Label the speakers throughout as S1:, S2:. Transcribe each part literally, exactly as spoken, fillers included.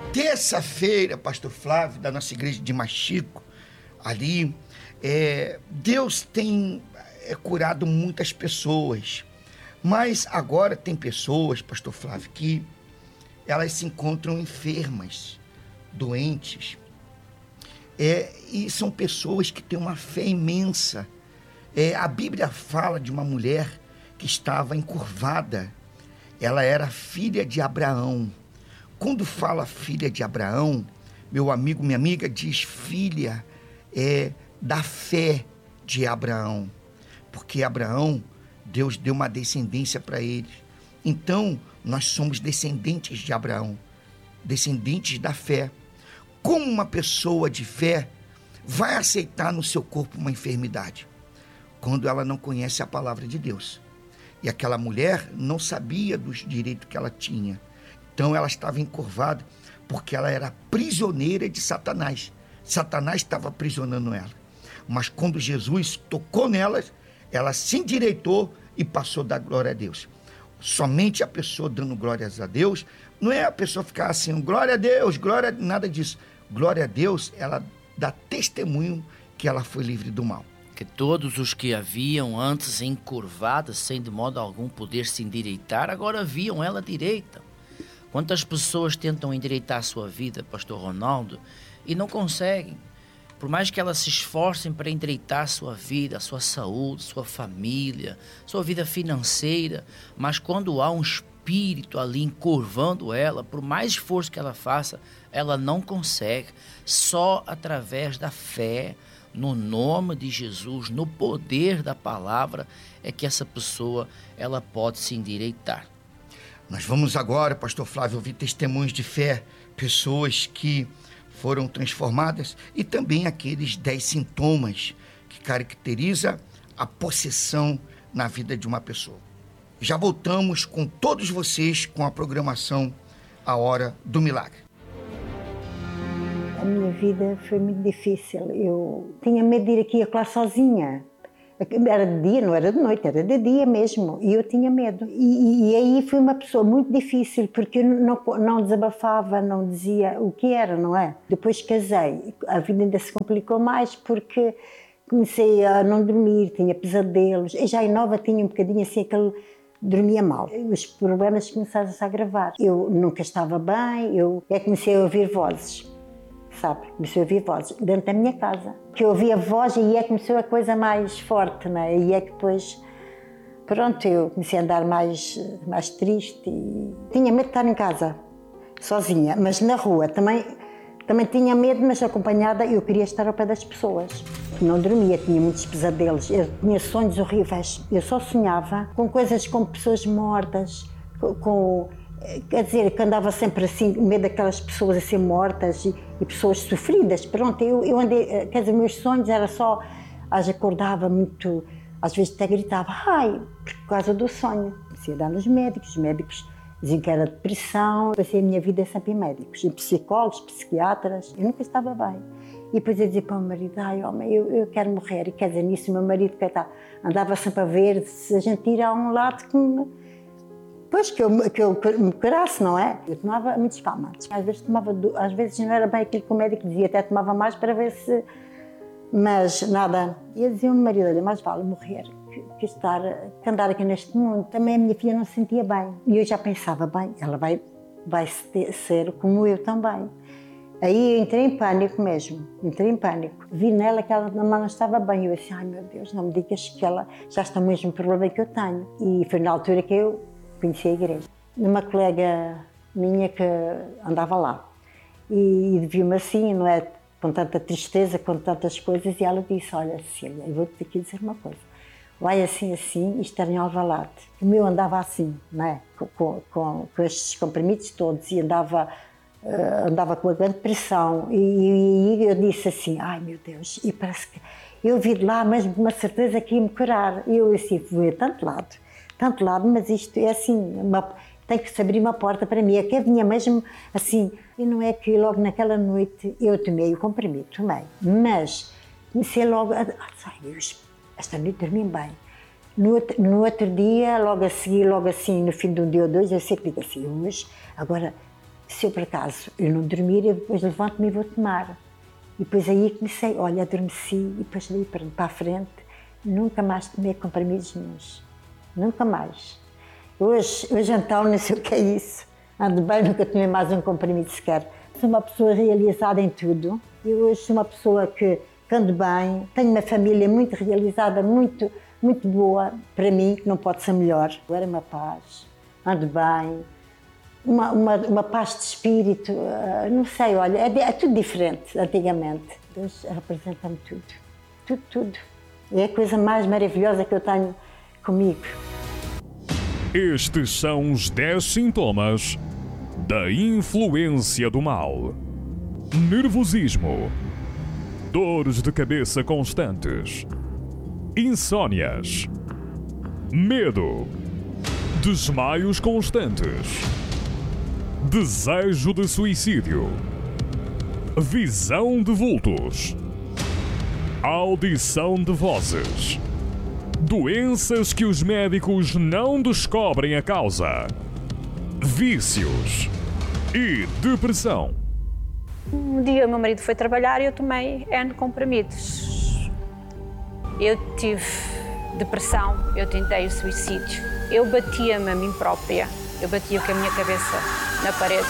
S1: terça-feira, pastor Flávio, da nossa igreja de Machico, ali, é, Deus tem é, curado muitas pessoas, mas agora tem pessoas, pastor Flávio, que elas se encontram enfermas, doentes, é, e são pessoas que têm uma fé imensa. É, a Bíblia fala de uma mulher que estava encurvada, ela era filha de Abraão. Quando fala filha de Abraão, meu amigo, minha amiga, diz filha é, da fé de Abraão, porque Abraão, Deus deu uma descendência para ele. Então, nós somos descendentes de Abraão, descendentes da fé. Como uma pessoa de fé vai aceitar no seu corpo uma enfermidade? Quando ela não conhece a palavra de Deus. E aquela mulher não sabia dos direitos que ela tinha. Então ela estava encurvada porque ela era prisioneira de Satanás. Satanás estava aprisionando ela. Mas quando Jesus tocou nela, ela se endireitou e passou a dar glória a Deus. Somente a pessoa dando glórias a Deus, não é a pessoa ficar assim, glória a Deus, glória, nada disso. Glória a Deus, ela dá testemunho que ela foi livre do mal.
S2: Que todos os que haviam antes encurvados, sem de modo algum poder se endireitar, agora viam ela direita. Quantas pessoas tentam endireitar a sua vida, pastor Ronaldo, e não conseguem. Por mais que elas se esforcem para endireitar a sua vida, a sua saúde, sua família, sua vida financeira, mas quando há um espírito ali encurvando ela, por mais esforço que ela faça, ela não consegue. Só através da fé, no nome de Jesus, no poder da palavra, é que essa pessoa ela pode se endireitar.
S1: Nós vamos agora, pastor Flávio, ouvir testemunhos de fé, pessoas que foram transformadas e também aqueles dez sintomas que caracteriza a possessão na vida de uma pessoa. Já voltamos com todos vocês com a programação A Hora do Milagre.
S3: A minha vida foi muito difícil. Eu tinha medo de ir aqui a classe sozinha. Era de dia, não era de noite, era de dia mesmo. E eu tinha medo. E, e aí fui uma pessoa muito difícil, porque eu não, não desabafava, não dizia o que era, não é? Depois casei. A vida ainda se complicou mais, porque comecei a não dormir, tinha pesadelos. E já em nova tinha um bocadinho assim, aquele... dormia mal. Os problemas começaram a agravar. Eu nunca estava bem, eu é comecei a ouvir vozes. Sabe, comecei a ouvir vozes dentro da minha casa, que eu ouvia voz e é que começou a coisa mais forte, né? E é que depois, pronto, eu comecei a andar mais, mais triste e tinha medo de estar em casa, sozinha, mas na rua também, também tinha medo, mas acompanhada, eu queria estar ao pé das pessoas. Não dormia, tinha muitos pesadelos, eu tinha sonhos horríveis, eu só sonhava com coisas como pessoas mortas, com... com quer dizer, que andava sempre assim, no meio daquelas pessoas assim mortas e, e pessoas sofridas. Pronto, eu, eu andei, quer dizer, meus sonhos era só, às vezes acordava muito, às vezes até gritava, ai, por causa do sonho. Comecei a dar nos médicos, os médicos diziam que era depressão. Passei a minha vida sempre em médicos, em psicólogos, psiquiatras, eu nunca estava bem. E depois eu dizia para o meu marido, ai, homem, eu, eu quero morrer. E quer dizer, nisso o meu marido andava sempre a ver se a gente ir a um lado que... Pois, que eu, que eu me curasse, não é? Eu tomava muitos calmantes. Às vezes, tomava, às vezes não era bem aquilo que o médico dizia, até tomava mais para ver se... Mas nada. E eu dizia ao meu marido, olha, mais vale morrer que, que, estar, que andar aqui neste mundo. Também a minha filha não se sentia bem. E eu já pensava, bem, ela vai, vai ser como eu também. Aí eu entrei em pânico mesmo, entrei em pânico. Vi nela que ela não estava bem. Eu disse, ai meu Deus, não me digas que ela já está no mesmo problema que eu tenho. E foi na altura que eu conheci a igreja. Uma colega minha que andava lá e viu-me assim, não é, com tanta tristeza, com tantas coisas, e ela disse, olha Cecília, eu vou-te aqui dizer uma coisa, vai assim, assim, isto era em Alvalade. O meu andava assim, não é, com, com, com estes comprimidos todos e andava, uh, andava com uma grande pressão e, e eu disse assim, ai meu Deus, e parece que eu vi de lá mesmo com uma certeza que ia me curar. E eu assim, fui a tanto lado, tanto lado, mas isto é assim, uma, tem que se abrir uma porta para mim, é que eu vinha mesmo assim, e não é que logo naquela noite eu tomei o comprimido, tomei, mas comecei logo a, ai, esta noite dormi bem. No outro, no outro dia, logo a seguir, logo assim, no fim de um dia ou dois, eu sempre digo assim, hoje, agora Se eu por acaso eu não dormir, eu depois levanto-me e vou tomar. E depois aí comecei, olha, adormeci e depois daí para a frente, nunca mais tomei comprimidos nenhuns. Nunca mais. Hoje, hoje então, não sei o que é isso. Ando bem, nunca tomei mais um comprimido sequer. Sou uma pessoa realizada em tudo. Eu hoje sou uma pessoa que ando bem, tenho uma família muito realizada, muito, muito boa para mim, que não pode ser melhor. Eu era uma paz, ando bem, uma, uma, uma paz de espírito, não sei, olha, é, é tudo diferente antigamente. Deus representa-me tudo, tudo, tudo. É a coisa mais maravilhosa que eu tenho comigo.
S4: Estes são os dez sintomas da influência do mal. Nervosismo, dores de cabeça constantes, insônias, medo, desmaios constantes, desejo de suicídio, visão de vultos, audição de vozes, doenças que os médicos não descobrem a causa, vícios e depressão.
S5: Um dia o meu marido foi trabalhar e eu tomei N comprimidos. Eu tive depressão, eu tentei o suicídio. Eu batia-me a mim própria, eu batia com a minha cabeça na parede.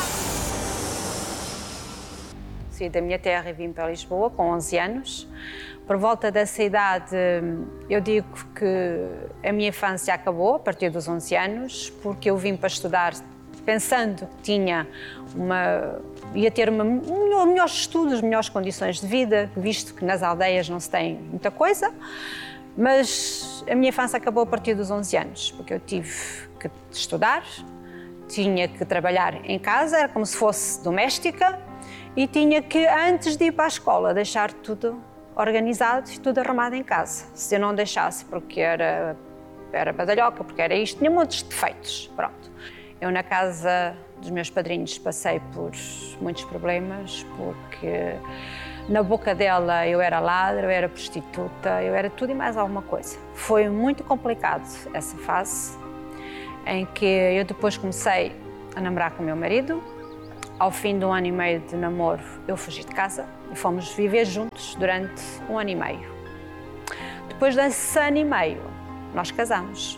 S5: Saí da minha terra e vim para Lisboa com onze anos. Por volta dessa idade, eu digo que a minha infância acabou a partir dos onze anos, porque eu vim para estudar pensando que tinha uma, ia ter uma, um, melhores estudos, melhores condições de vida, visto que nas aldeias não se tem muita coisa, mas a minha infância acabou a partir dos onze anos, porque eu tive que estudar, tinha que trabalhar em casa, era como se fosse doméstica, e tinha que, antes de ir para a escola, deixar tudo organizado e tudo arrumado em casa. Se eu não deixasse, porque era, era badalhoca, porque era isto, tinha muitos defeitos, pronto. Eu, na casa dos meus padrinhos, passei por muitos problemas, porque na boca dela eu era ladra, eu era prostituta, eu era tudo e mais alguma coisa. Foi muito complicado essa fase, em que eu depois comecei a namorar com o meu marido. Ao fim de um ano e meio de namoro, eu fugi de casa e fomos viver juntos durante um ano e meio. Depois desse ano e meio, nós casamos.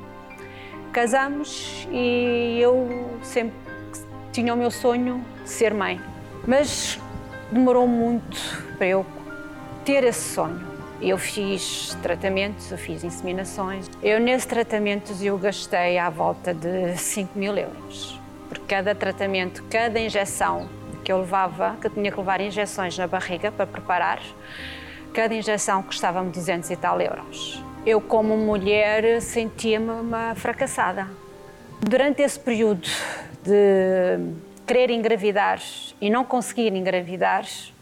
S5: Casamos e eu sempre tinha o meu sonho de ser mãe. Mas demorou muito para eu ter esse sonho. Eu fiz tratamentos, eu fiz inseminações. Eu, nesse tratamento, eu gastei à volta de cinco mil euros. Porque cada tratamento, cada injeção que eu levava, que eu tinha que levar injeções na barriga para preparar, cada injeção custava-me duzentos e tal euros. Eu, como mulher, sentia-me uma fracassada. Durante esse período de querer engravidar e não conseguir engravidar,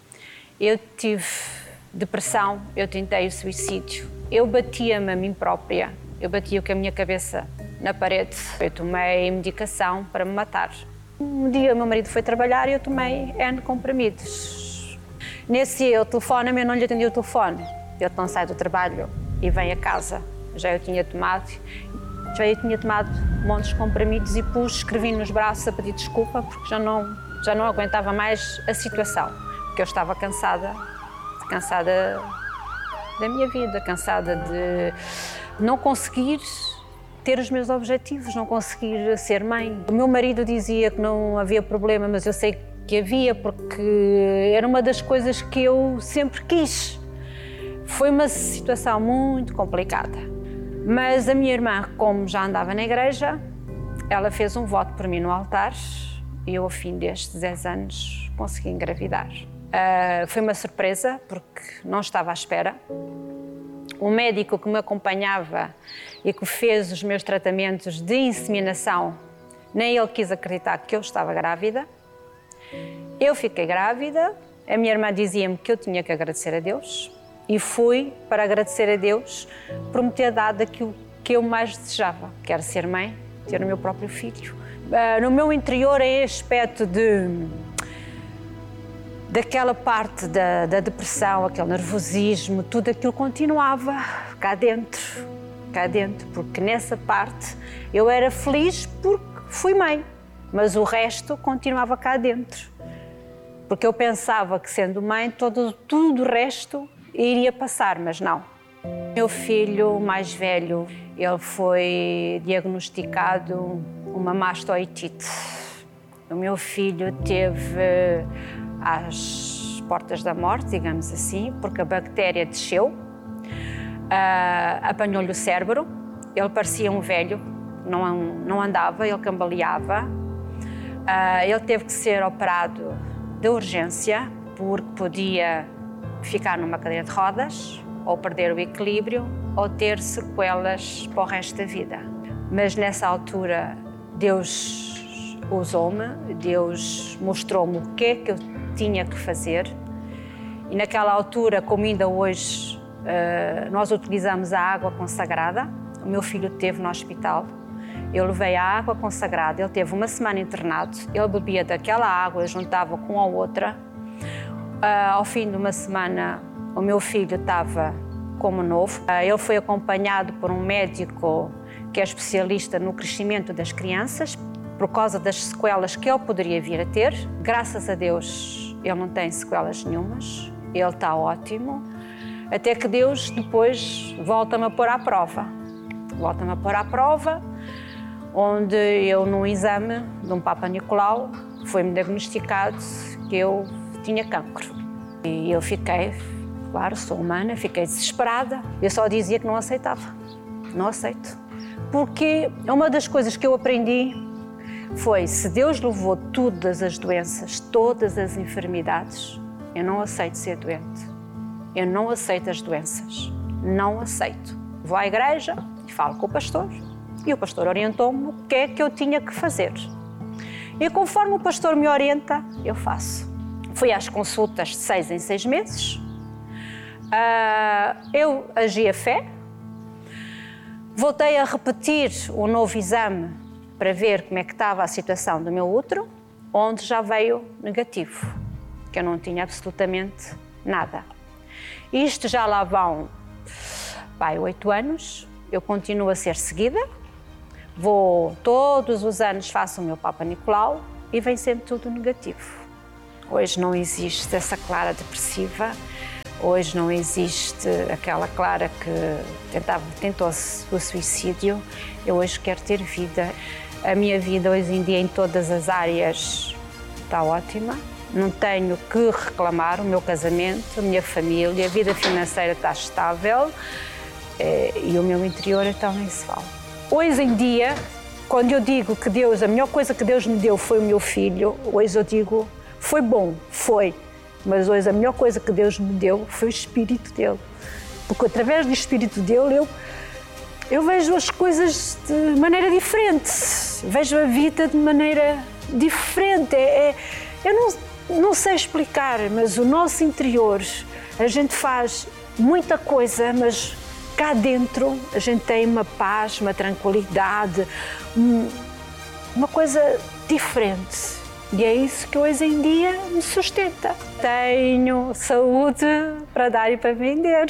S5: eu tive depressão, eu tentei o suicídio. Eu batia-me a mim própria, eu batia com a minha cabeça na parede. Eu tomei medicação para me matar. Um dia o meu marido foi trabalhar e eu tomei N comprimidos. Nesse dia ele telefona-me, eu não lhe atendi o telefone. Ele não sai do trabalho e vem a casa. Já eu tinha tomado, já eu tinha tomado montes de comprimidos e pus, escrevi nos braços a pedir desculpa porque já não, já não aguentava mais a situação. Porque eu estava cansada, cansada da minha vida, cansada de não conseguir ter os meus objetivos, não conseguir ser mãe. O meu marido dizia que não havia problema, mas eu sei que havia, porque era uma das coisas que eu sempre quis. Foi uma situação muito complicada. Mas a minha irmã, como já andava na igreja, ela fez um voto por mim no altar e eu, ao fim destes dez anos, consegui engravidar. Uh, foi uma surpresa, porque não estava à espera. O médico que me acompanhava e que fez os meus tratamentos de inseminação, nem ele quis acreditar que eu estava grávida. Eu fiquei grávida, a minha irmã dizia-me que eu tinha que agradecer a Deus e fui para agradecer a Deus por me ter dado aquilo que eu mais desejava, que era ser mãe, ter o meu próprio filho. No meu interior, é aspecto de... daquela parte da, da depressão, aquele nervosismo, tudo aquilo continuava cá dentro, cá dentro, porque nessa parte eu era feliz porque fui mãe, mas o resto continuava cá dentro. Porque eu pensava que, sendo mãe, todo, tudo o resto iria passar, mas não. Meu filho mais velho, ele foi diagnosticado uma mastoidite. O meu filho teve às portas da morte, digamos assim, porque a bactéria desceu, uh, apanhou-lhe o cérebro, ele parecia um velho, não, não andava, ele cambaleava. Uh, ele teve que ser operado de urgência, porque podia ficar numa cadeira de rodas, ou perder o equilíbrio, ou ter sequelas para o resto da vida. Mas nessa altura, Deus usou-me, Deus mostrou-me o que é que eu tinha que fazer. E naquela altura, como ainda hoje, nós utilizamos a água consagrada. O meu filho esteve no hospital. Eu levei a água consagrada, ele teve uma semana internado, ele bebia daquela água, juntava com a outra. Uh, ao fim de uma semana, o meu filho estava como novo. Uh, ele foi acompanhado por um médico que é especialista no crescimento das crianças, por causa das sequelas que ele poderia vir a ter. Graças a Deus, ele não tem sequelas nenhumas, ele está ótimo. Até que Deus depois volta-me a pôr à prova. Volta-me a pôr à prova, onde eu, num exame de um Papa Nicolau, foi-me diagnosticado que eu tinha cancro. E eu fiquei, claro, sou humana, fiquei desesperada. Eu só dizia que não aceitava. Não aceito. Porque uma das coisas que eu aprendi foi, se Deus levou todas as doenças, todas as enfermidades, eu não aceito ser doente. Eu não aceito as doenças. Não aceito. Vou à igreja e falo com o pastor. E o pastor orientou-me o que é que eu tinha que fazer. E conforme o pastor me orienta, eu faço. Fui às consultas de seis em seis meses. Uh, eu agi a fé. Voltei a repetir o novo exame para ver como é que estava a situação do meu útero, onde já veio negativo, que eu não tinha absolutamente nada. Isto já lá vão, pai, oito anos. Eu continuo a ser seguida. Vou todos os anos, faço o meu Papa Nicolau e vem sempre tudo negativo. Hoje não existe essa Clara depressiva, hoje não existe aquela Clara que tentava, tentou o suicídio. Eu hoje quero ter vida. A minha vida hoje em dia em todas as áreas está ótima. Não tenho que reclamar o meu casamento, a minha família, a vida financeira está estável e o meu interior então nem se fala. Hoje em dia, quando eu digo que Deus, a melhor coisa que Deus me deu foi o meu filho, hoje eu digo, foi bom, foi, mas hoje a melhor coisa que Deus me deu foi o Espírito dele. Porque através do Espírito dele eu, eu vejo as coisas de maneira diferente, vejo a vida de maneira diferente. É, é, eu não, não sei explicar, mas o nosso interior, a gente faz muita coisa, mas cá dentro a gente tem uma paz, uma tranquilidade, uma coisa diferente. E é isso que hoje em dia me sustenta. Tenho saúde para dar e para vender.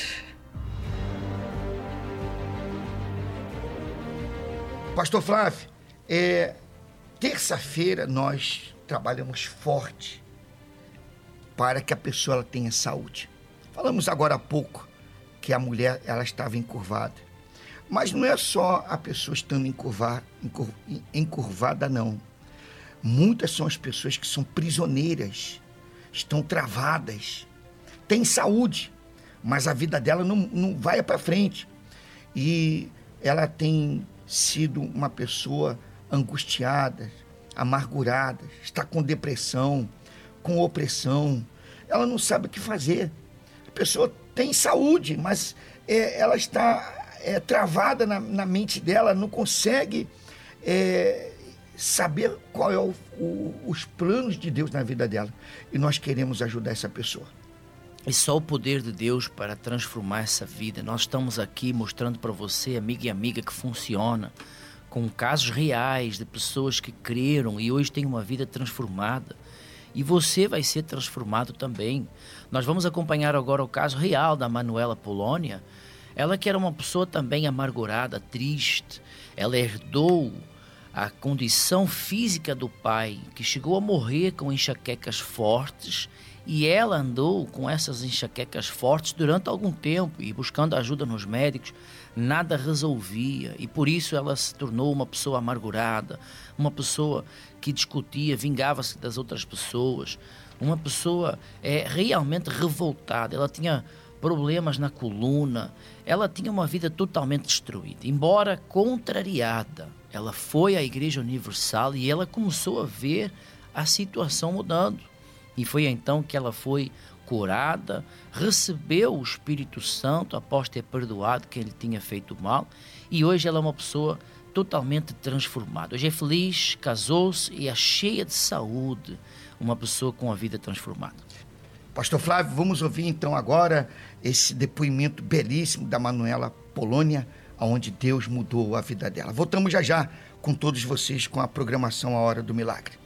S1: Pastor Flávio, é, terça-feira nós trabalhamos forte para que a pessoa ela tenha saúde. Falamos agora há pouco que a mulher ela estava encurvada. Mas não é só a pessoa estando encurvar, encur, encurvada, não. Muitas são as pessoas que são prisioneiras, estão travadas, têm saúde, mas a vida dela não, não vai para frente. E ela tem sido uma pessoa angustiada, amargurada, está com depressão, com opressão. Ela não sabe o que fazer. A pessoa tem saúde, mas é, ela está é, travada na, na mente dela, não consegue é, saber qual é o, o, os planos de Deus na vida dela. E nós queremos ajudar essa pessoa.
S2: E só o poder de Deus para transformar essa vida. Nós estamos aqui mostrando para você, amiga e amiga, que funciona, com casos reais de pessoas que creram e hoje têm uma vida transformada. E você vai ser transformado também. Nós vamos acompanhar agora o caso real da Manuela Polônia. Ela que era uma pessoa também amargurada, triste. Ela herdou a condição física do pai, que chegou a morrer com enxaquecas fortes, e ela andou com essas enxaquecas fortes durante algum tempo e buscando ajuda nos médicos, nada resolvia, e por isso ela se tornou uma pessoa amargurada, uma pessoa que discutia, vingava-se das outras pessoas, uma pessoa é, realmente revoltada. Ela tinha problemas na coluna, ela tinha uma vida totalmente destruída. Embora contrariada, ela foi à Igreja Universal e ela começou a ver a situação mudando. E foi então que ela foi curada, recebeu o Espírito Santo após ter perdoado quem lhe tinha feito mal, e hoje ela é uma pessoa totalmente transformada. Hoje é feliz, casou-se e é cheia de saúde, uma pessoa com a vida transformada.
S1: Pastor Flávio, vamos ouvir então agora esse depoimento belíssimo da Manuela Polônia, onde Deus mudou a vida dela. Voltamos já já com todos vocês com a programação A Hora do Milagre.